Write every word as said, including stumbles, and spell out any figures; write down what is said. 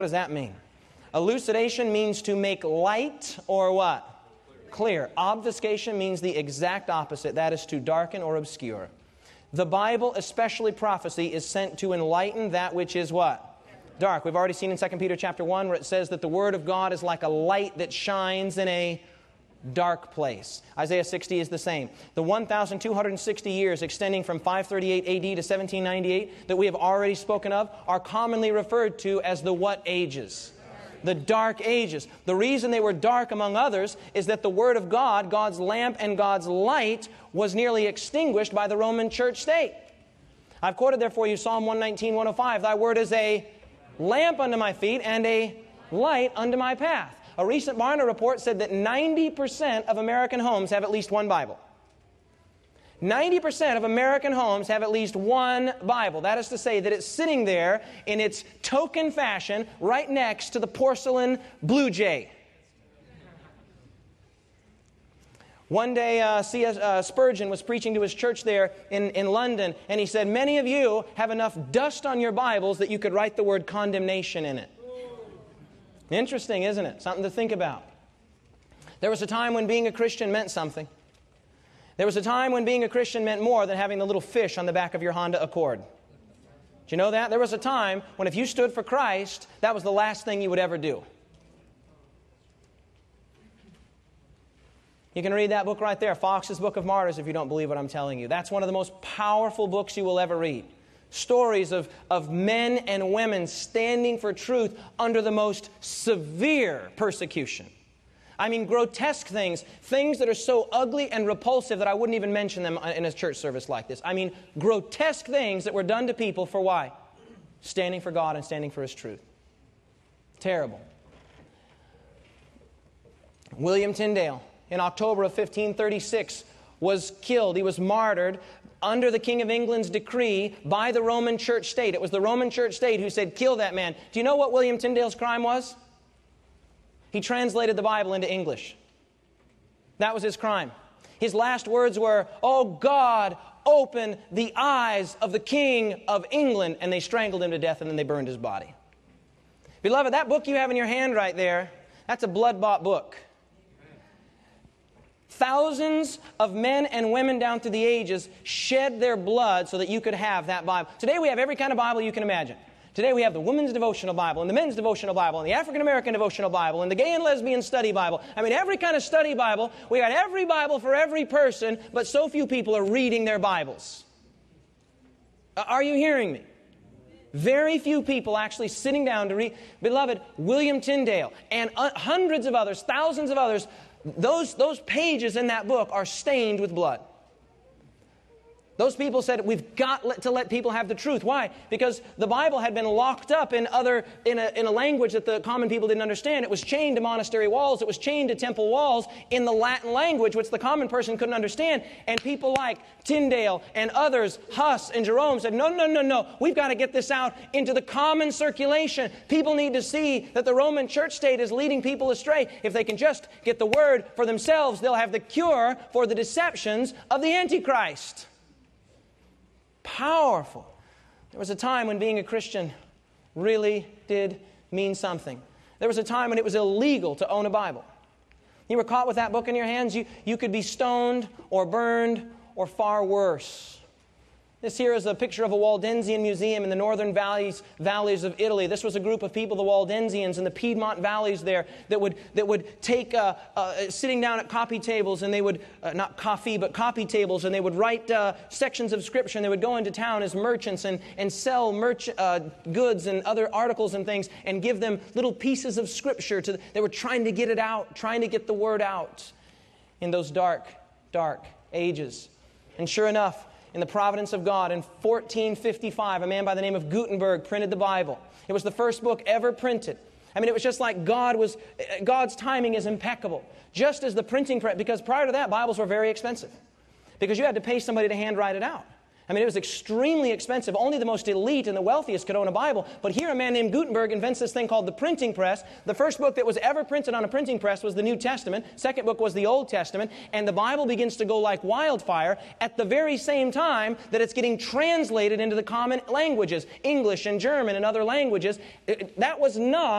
does that mean? Elucidation means to make light or what? Clear. Obfuscation means the exact opposite. That is to darken or obscure. The Bible, especially prophecy, is sent to enlighten that which is what? Dark. We've already seen in Second Peter chapter one where it says that the Word of God is like a light that shines in a dark place. Isaiah sixty is the same. The one thousand two hundred sixty years extending from five thirty-eight A D to seventeen ninety-eight that we have already spoken of are commonly referred to as the what ages? The dark ages. The reason they were dark, among others, is that the Word of God, God's lamp and God's light, was nearly extinguished by the Roman church state. I've quoted there for you Psalm one nineteen, one oh five. Thy Word is a lamp unto my feet and a light unto my path. A recent Barna report said that ninety percent of American homes have at least one Bible. ninety percent of American homes have at least one Bible. That is to say that it's sitting there in its token fashion right next to the porcelain blue jay. One day, uh, C S Uh, Spurgeon was preaching to his church there in, in London, and he said, many of you have enough dust on your Bibles that you could write the word condemnation in it. Interesting, isn't it? Something to think about. There was a time when being a Christian meant something. There was a time when being a Christian meant more than having the little fish on the back of your Honda Accord. Do you know that? There was a time when if you stood for Christ, that was the last thing you would ever do. You can read that book right there, Fox's Book of Martyrs, if you don't believe what I'm telling you. That's one of the most powerful books you will ever read. Stories of, of men and women standing for truth under the most severe persecution. I mean, grotesque things, things that are so ugly and repulsive that I wouldn't even mention them in a church service like this. I mean, grotesque things that were done to people for why? Standing for God and standing for His truth. Terrible. William Tyndale, in October of fifteen thirty-six, was killed. He was martyred under the King of England's decree by the Roman church state. It was the Roman church state who said, kill that man. Do you know what William Tyndale's crime was? He translated the Bible into English. That was his crime. His last words were, oh God, open the eyes of the King of England. And they strangled him to death and then they burned his body. Beloved, that book you have in your hand right there, that's a blood-bought book. Thousands of men and women down through the ages shed their blood so that you could have that Bible. Today we have every kind of Bible you can imagine. Today we have the women's devotional Bible and the men's devotional Bible and the African American devotional Bible and the gay and lesbian study Bible. I mean, every kind of study Bible. We got every Bible for every person, but so few people are reading their Bibles. Uh, are you hearing me? Very few people actually sitting down to read. Beloved, William Tyndale and uh, hundreds of others, thousands of others, Those, those pages in that book are stained with blood. Those people said, we've got to let people have the truth. Why? Because the Bible had been locked up in other in a, in a language that the common people didn't understand. It was chained to monastery walls. It was chained to temple walls in the Latin language, which the common person couldn't understand. And people like Tyndale and others, Huss and Jerome, said, no, no, no, no. We've got to get this out into the common circulation. People need to see that the Roman church state is leading people astray. If they can just get the word for themselves, they'll have the cure for the deceptions of the Antichrist. Powerful. There was a time when being a Christian really did mean something. There was a time when it was illegal to own a Bible. You were caught with that book in your hands, you, you could be stoned or burned or far worse. This here is a picture of a Waldensian museum in the northern valleys, valleys of Italy. This was a group of people, the Waldensians, in the Piedmont valleys there, that would that would take, uh, uh, sitting down at coffee tables, and they would, uh, not coffee, but coffee tables, and they would write uh, sections of Scripture, and they would go into town as merchants and, and sell merch, uh, goods and other articles and things, and give them little pieces of Scripture. To, they were trying to get it out, trying to get the word out in those dark, dark ages. And sure enough, in the providence of God, in fourteen fifty-five, a man by the name of Gutenberg printed the Bible. It was the first book ever printed. I mean, it was just like God was, God's timing is impeccable. Just as the printing press, because prior to that, Bibles were very expensive. Because you had to pay somebody to handwrite it out. I mean, it was extremely expensive. Only the most elite and the wealthiest could own a Bible. But here a man named Gutenberg invents this thing called the printing press. The first book that was ever printed on a printing press was the New Testament. Second book was the Old Testament. And the Bible begins to go like wildfire at the very same time that it's getting translated into the common languages, English and German and other languages. It, that was not